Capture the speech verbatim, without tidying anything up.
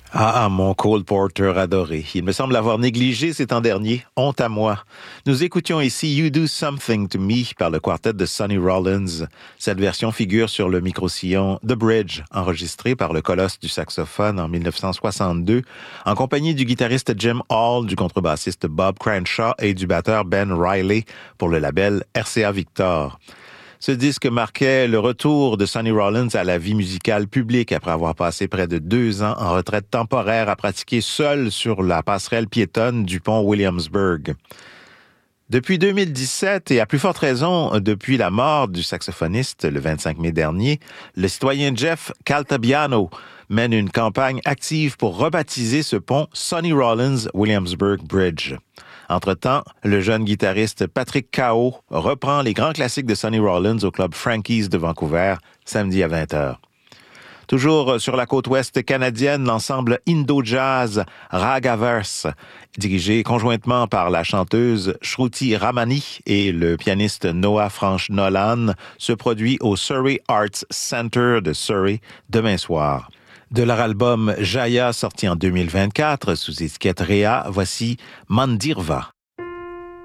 Ah, ah, mon Cole Porter adoré. Il me semble avoir négligé ces temps derniers. Honte à moi. Nous écoutions ici You Do Something to Me par le quartet de Sonny Rollins. Cette version figure sur le micro-sillon The Bridge, enregistré par le colosse du saxophone en dix-neuf cent soixante-deux, en compagnie du guitariste Jim Hall, du contrebassiste Bob Cranshaw et du batteur Ben Riley pour le label R C A Victor. Ce disque marquait le retour de Sonny Rollins à la vie musicale publique après avoir passé près de deux ans en retraite temporaire à pratiquer seul sur la passerelle piétonne du pont Williamsburg. Depuis deux mille dix-sept, et à plus forte raison depuis la mort du saxophoniste le vingt-cinq mai dernier, le citoyen Jeff Caltabiano mène une campagne active pour rebaptiser ce pont Sonny Rollins Williamsburg Bridge. Entre-temps, le jeune guitariste Patrick Cao reprend les grands classiques de Sonny Rollins au club Frankie's de Vancouver, samedi à vingt heures. Toujours sur la côte ouest canadienne, l'ensemble Indo-Jazz Ragaverse, dirigé conjointement par la chanteuse Shruti Ramani et le pianiste Noah French-Nolan, se produit au Surrey Arts Centre de Surrey demain soir. De leur album Jaya, sorti en deux mille vingt-quatre, sous étiquette Réa, voici Mandirva.